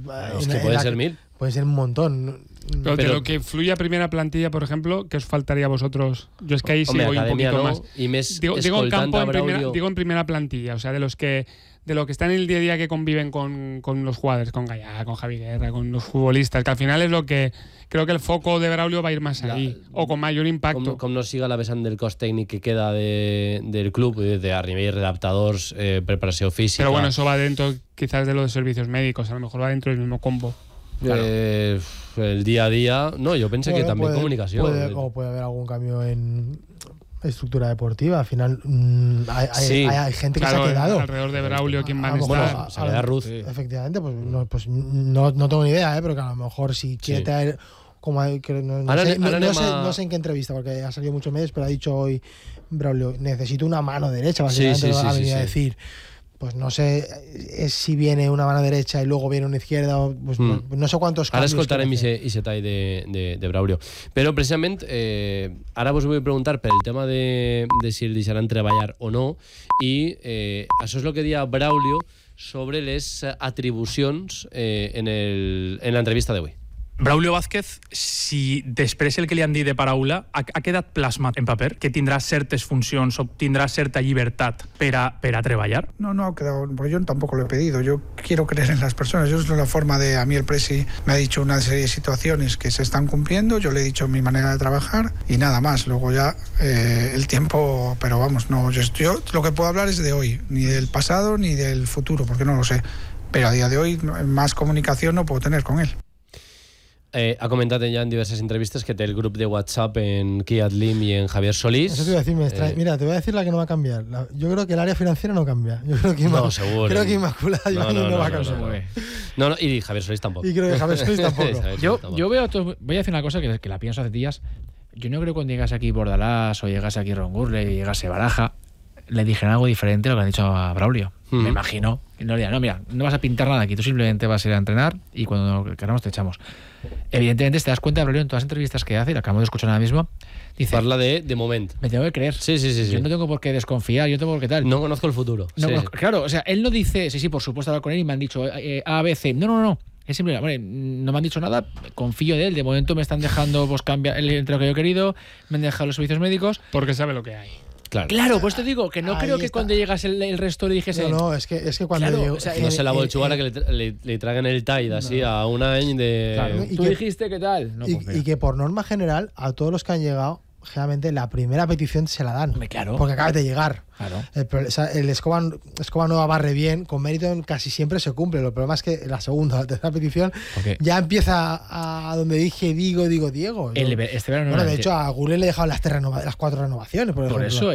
Es que puede ser 1000. Puede ser un montón. Pero de lo que fluye a primera plantilla, por ejemplo, ¿qué os faltaría a vosotros? Yo es que ahí sí voy un poquito más. Digo en campo, digo en primera plantilla, o sea, de lo que están en el día a día, que conviven con los jugadores, con Gallá, con Javi Guerra, con los futbolistas, que al final es lo que creo que el foco de Braulio va a ir más ahí, o con mayor impacto. Com no siga la vessant del cos tècnic que queda del club, de a nivell redactadors, preparació física. Pero bueno, eso va dentro quizás de los servicios médicos, a lo mejor va dentro del mismo combo. Claro. El día a día, no, yo pensé que también comunicación. Puede haber algún cambio en estructura deportiva. Al final hay gente que se ha quedado alrededor de Braulio. ¿Quién va a estar? Bueno, se queda Ruth. Efectivamente, pues no tengo ni idea, pero que a lo mejor si quiere traer, como no sé en qué entrevista, porque ha salido muchos medios, pero ha dicho hoy Braulio, necesito una mano derecha, básicamente ha venido a decir. Pues no sé si viene una mano derecha y luego viene una izquierda, pues no sé cuántos cambios. Ara escoltarem ese tall de Braulio. Però precisament, ara vos vull preguntar pel tema de si el deixaran treballar o no, i això és el que deia Braulio sobre les atribucions en l'entrevista d'avui. Braulio Vázquez, si després el que li han dit de paraula ha quedat plasmat en paper, que tindrà certes funcions o tindrà certa llibertat per a treballar? No ha quedado, porque yo tampoco lo he pedido. Yo quiero creer en las personas. Yo es la forma de, a mí el presi me ha dicho una serie de situaciones que se están cumpliendo, yo le he dicho mi manera de trabajar y nada más. Luego ya el tiempo, pero vamos, no, yo lo que puedo hablar es de hoy, ni del pasado ni del futuro, porque no lo sé. Pero a día de hoy más comunicación no puedo tener con él. Ha comentat ja en diverses entrevistes que té el grup de WhatsApp en Kiat Lim y en Javier Solís. Eso te iba a decir, mira, te voy a decir la que no va a cambiar. Yo creo que el área financiera no cambia. Yo creo que seguro. Creo que Inmaculada no va a cambiar. No, y Javier Solís tampoco. Y creo que Javier Solís tampoco. Yo veo voy a decir una cosa que la pienso hace días. Yo no creo que cuando llegase aquí Bordalás o llegase aquí Ron Gurley y llegase Baraja le dijeran algo diferente a lo que han dicho a Braulio. Me imagino. No le digan, no, mira, no vas a pintar nada aquí, tú simplemente vas a ir a entrenar y cuando queramos te echamos. Evidentemente, si te das cuenta, Braulio, en todas las entrevistas que hace, y la acabamos de escuchar ahora mismo, dice... Parla de moment. Me tengo que creer. Sí. Yo no tengo por qué desconfiar, yo no tengo por qué tal. No conozco el futuro. Claro, o sea, él no dice, sí, por supuesto, hablar con él y me han dicho A, B, C. No. Es simplemente, bueno, no me han dicho nada, confío de él. De momento me están dejando cambiar entre lo que yo he querido, me han dejado los servicios médicos. Porque sabe lo que hay. Claro, pues te digo que no creo que cuando llegas el resto le dijese... No, es que cuando llegó... O sea, no se la vol jugar a que le traguen el tall así a un año de... Claro. Tú dijiste que tal. No, y que por norma general, a todos los que han llegado, generalmente la primera petición se la dan. Claro. Porque acabas de llegar. Claro. El Escoba Nueva barre bien, con mérito casi siempre se cumple. El problema es que la segunda o la tercera petición ya empieza a donde digo Diego. Este verano de hecho, a Gule le he dejado las 4 renovaciones. Por eso,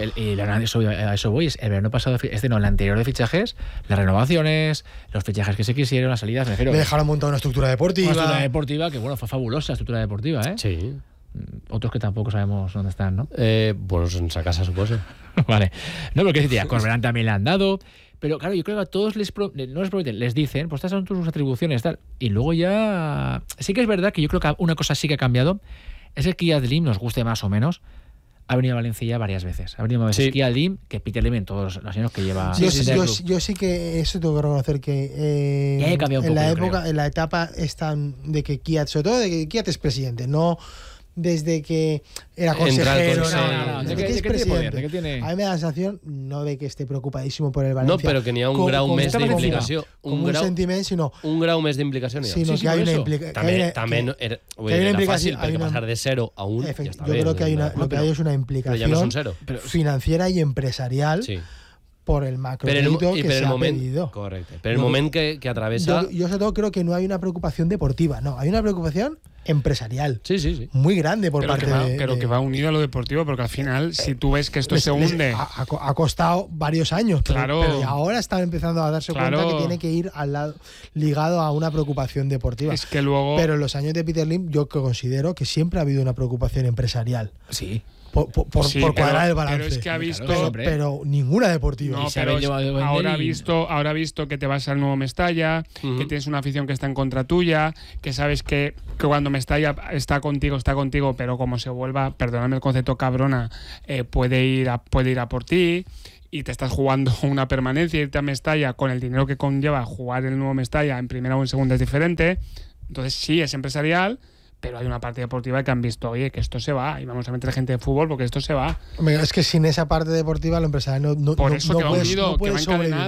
a eso voy. El verano pasado, el anterior de fichajes, las renovaciones, los fichajes que se quisieron, las salidas, me dejaron montar una estructura deportiva. Una estructura deportiva que, bueno, fue fabulosa, estructura deportiva, ¿eh? Sí. Otros que tampoco sabemos dónde están, ¿no? Bueno, en esa casa, supongo. Vale. No, porque decía, Corberán también le han dado. Pero claro, yo creo que a todos no les prometen, les dicen, pues estas son tus atribuciones, tal. Y luego ya... Sí que es verdad que yo creo que una cosa sí que ha cambiado. Es que Kiat Lim, nos guste más o menos, ha venido a Valencia ya varias veces. Ha venido más veces Kiat Lim que Peter Lim en todos los años que lleva... Yo sí que eso tengo que reconocer que ya he cambiado un poco, en la etapa esta de que Kiat, sobre todo de que Kiat es presidente, no... Desde que era consejero, ¿De qué es presidente? ¿De qué tiene? A mí me da la sensación, no de que esté preocupadísimo por el Valencia. No, pero que ni a un grau més d'implicació. Un sentiment, sino... Un grau més d'implicació. Sino que hay una implicación. También era fácil, porque pasar de 0 a 1 ya está bien. Yo creo que lo que hay es una implicación financiera y empresarial. Sí. Por el macrocrédito que se ha pedido. Correcto. Pero el momento que atraviesa... Yo sobre todo creo que no hay una preocupación deportiva, no, hay una preocupación empresarial. Sí. Muy grande por parte de... Pero que va unido a lo deportivo, porque al final, si tú ves que esto se hunde... Ha costado varios años, claro. pero ahora están empezando a darse cuenta que tiene que ir al lado, ligado a una preocupación deportiva. Es que luego... Pero en los años de Peter Lim yo considero que siempre ha habido una preocupación empresarial. Sí. por cuadrar el balance. Pero es que ha visto. Pero ninguna deportiva. No, pero ahora ha visto que te vas al nuevo Mestalla, que tienes una afición que está en contra tuya, que sabes que cuando Mestalla está contigo, pero como se vuelva, perdóname el concepto cabrona, puede ir a por ti. Y te estás jugando una permanencia, irte a Mestalla con el dinero que conlleva jugar el nuevo Mestalla en primera o en segunda es diferente. Entonces sí, es empresarial, pero hay una parte deportiva que han visto, oye, que esto se va y vamos a meter gente de fútbol porque esto se va. Es que sin esa parte deportiva lo empresarial no Por eso puede sobrevivir.